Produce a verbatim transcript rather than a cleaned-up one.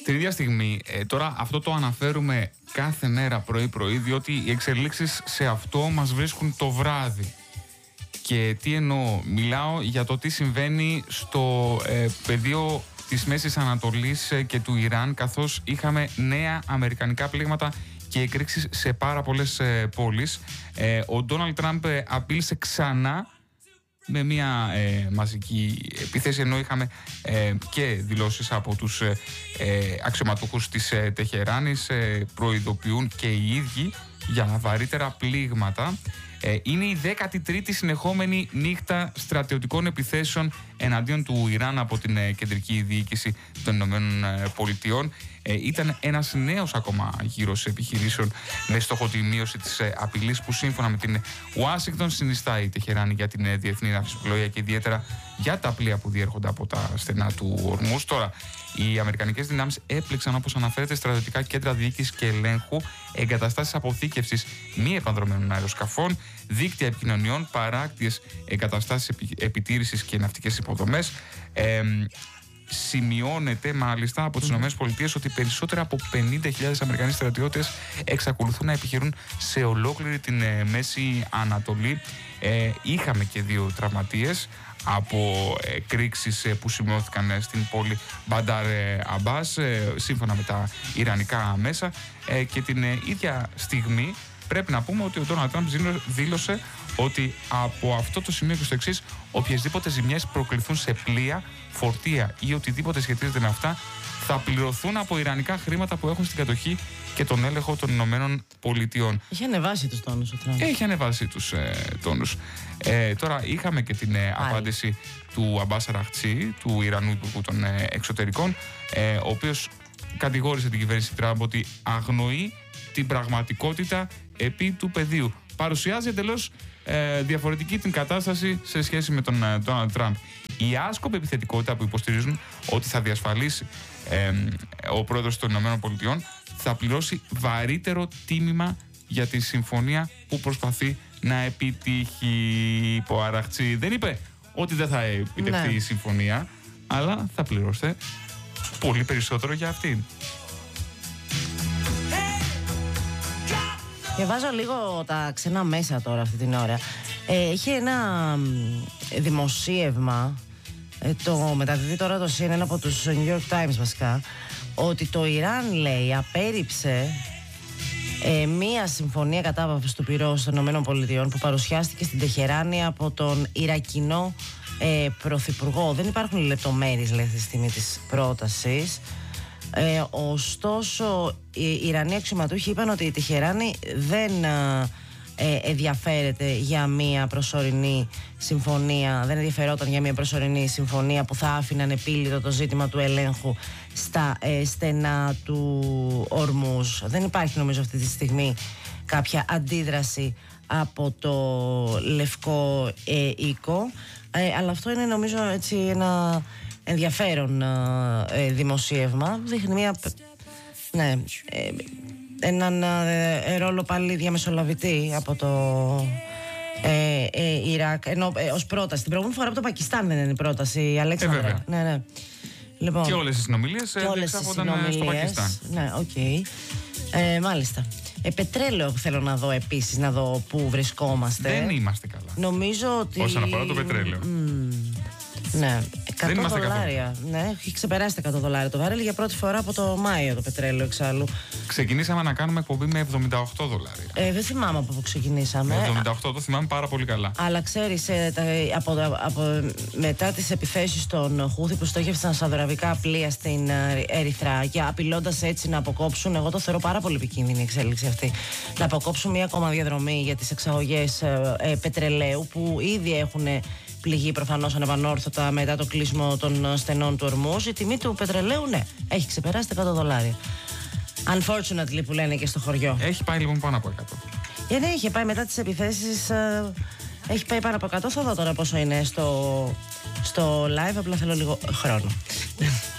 Την ίδια στιγμή, ε, τώρα αυτό το αναφέρουμε κάθε μέρα πρωί-πρωί, διότι οι εξελίξεις σε αυτό μας βρίσκουν το βράδυ. Και τι εννοώ, μιλάω για το τι συμβαίνει στο ε, πεδίο της Μέσης Ανατολής και του Ιράν, καθώς είχαμε νέα αμερικανικά πλήγματα και εκρήξεις σε πάρα πολλές ε, πόλεις. Ε, ο Ντόναλντ Τραμπ ε, απείλησε ξανά με μια ε, μαζική επίθεση, ενώ είχαμε ε, και δηλώσεις από τους ε, ε, αξιωματούχους της ε, Τεχεράνης, ε, προειδοποιούν και οι ίδιοι για βαρύτερα πλήγματα. Ε, είναι η δέκατη τρίτη συνεχόμενη νύχτα στρατιωτικών επιθέσεων εναντίον του Ιράν από την ε, κεντρική διοίκηση των Ηνωμένων Πολιτειών. Ε, ήταν ένας νέος ακόμα γύρος επιχειρήσεων με στόχο τη μείωση της ε, απειλής που σύμφωνα με την Ουάσιγκτον συνιστά η Τεχεράνη για την ε, διεθνή ναυσιπλοεία και ιδιαίτερα για τα πλοία που διέρχονται από τα στενά του Ορμούς. Τώρα, οι αμερικανικές δυνάμεις έπληξαν, όπως αναφέρεται, στρατιωτικά κέντρα διοίκησης και ελέγχου, εγκαταστάσεις αποθήκευσης μη επανδρομένων αεροσκαφών, δίκτυα επικοινωνιών, παράκτιες εγκαταστάσεις επι, επιτήρησης και ναυτικές υποδομές. Ε, Σημειώνεται μάλιστα από τις ΗΠΑ ότι περισσότερα από πενήντα χιλιάδες Αμερικανοί στρατιώτες εξακολουθούν να επιχειρούν σε ολόκληρη την ε, Μέση Ανατολή. Ε, είχαμε και δύο τραυματίες από εκρήξεις ε, που σημειώθηκαν ε, στην πόλη Μπαντάρ ε, Αμπάς, ε, σύμφωνα με τα ιρανικά μέσα, ε, και την ε, ίδια στιγμή πρέπει να πούμε ότι ο Ντόναλντ Τραμπ δήλωσε ότι από αυτό το σημείο και στο εξής, οποιασδήποτε ζημιές προκληθούν σε πλοία, φορτία ή οτιδήποτε σχετίζεται με αυτά, θα πληρωθούν από ιρανικά χρήματα που έχουν στην κατοχή και τον έλεγχο των Ηνωμένων Πολιτειών. Έχει ανεβάσει τους τόνους ο Τραμπ. Έχει ανεβάσει τους ε, τόνους. Ε, τώρα είχαμε και την ε, απάντηση του Αμπάς Αραχτσί, του Ιρανού Υπουργού των ε, Εξωτερικών, ε, ο οποίος κατηγόρησε την κυβέρνηση Τραμπ ότι αγνοεί την πραγματικότητα επί του πεδίου. Παρουσιάζει εντελώς ε, διαφορετική την κατάσταση σε σχέση με τον Ντόναλντ Τραμπ. Η άσκοπη επιθετικότητα που υποστηρίζουν ότι θα διασφαλίσει ε, ο πρόεδρος των ΗΠΑ θα πληρώσει βαρύτερο τίμημα για τη συμφωνία που προσπαθεί να επιτύχει. Είπε ο Αραχτσί. Δεν είπε ότι δεν θα επιτευχθεί, ναι, η συμφωνία, αλλά θα πληρώσετε πολύ περισσότερο για αυτήν. Διαβάζω λίγο τα ξένα μέσα τώρα αυτή την ώρα. Ε, έχει ένα δημοσίευμα, ε, το μεταδίδει τώρα το σι εν εν από τους New York Times βασικά, ότι το Ιράν, λέει, απέρριψε ε, μία συμφωνία κατάπαυσης του πυρός των ΗΠΑ που παρουσιάστηκε στην Τεχεράνη από τον Ιρακινό ε, Πρωθυπουργό. Δεν υπάρχουν λεπτομέρειες, λέει, στη στιγμή της πρότασης. Ε, ωστόσο, οι Ιρανοί αξιωματούχοι είπαν ότι η Τεχεράνη δεν ε, ενδιαφέρεται για μια προσωρινή συμφωνία, δεν ενδιαφερόταν για μια προσωρινή συμφωνία που θα άφηνε ανεπίλητο το ζήτημα του ελέγχου στα ε, στενά του Ορμούς. Δεν υπάρχει, νομίζω, αυτή τη στιγμή κάποια αντίδραση από το Λευκό ε, Οίκο, ε, αλλά αυτό είναι, νομίζω, έτσι ένα ενδιαφέρον ε, δημοσίευμα. Δείχνει μια, ναι, ε, έναν ε, ρόλο πάλι διαμεσολαβητή από το ε, ε, Ιράκ, ενώ ε, ως πρόταση. Την προηγούμενη φορά από το Πακιστάν δεν είναι η πρόταση, Αλέξανδρε. Ε, ναι, ναι. Λοιπόν, και όλες οι συνομιλίες διεξάγονταν στο Πακιστάν. Ναι, οκ. Okay. Ε, μάλιστα. Ε, πετρέλαιο θέλω να δω επίσης, να δω πού βρισκόμαστε. Δεν είμαστε καλά. Νομίζω ότι... όσον αφορά το πετρέλαιο. Mm, ναι, εκατό δολάρια. Ναι, έχει ξεπεράσει τα εκατό δολάρια το βάρελ για πρώτη φορά από το Μάιο το πετρέλαιο εξάλλου. Ξεκινήσαμε να κάνουμε εκπομπή με εβδομήντα οκτώ δολάρια. Ε, δεν θυμάμαι από πού ξεκινήσαμε. Με εβδομήντα οκτώ, το θυμάμαι πάρα πολύ καλά. Αλλά ξέρεις, ε, από, από, μετά τις επιθέσεις των Χούθη που στόχευσαν σαουδαραβικά πλοία στην Ερυθρά και απειλώντας έτσι να αποκόψουν, εγώ το θεωρώ πάρα πολύ επικίνδυνη η εξέλιξη αυτή, να αποκόψουν μια ακόμα διαδρομή για τις εξαγωγές ε, ε, πετρελαίου που ήδη έχουν πληγεί προφανώς ανεπανόρθωτα μετά το κλείσιμο των στενών του Ορμούς. Η τιμή του πετρελαίου, ναι, έχει ξεπεράσει τα εκατό δολάρια. Unfortunately, που λένε και στο χωριό. Έχει πάει λοιπόν πάνω από εκατό. Ε, ναι, είχε πάει μετά τις επιθέσεις. Ε, έχει πάει πάνω από εκατό. Θα δω τώρα πόσο είναι στο, στο live. Απλά θέλω λίγο χρόνο.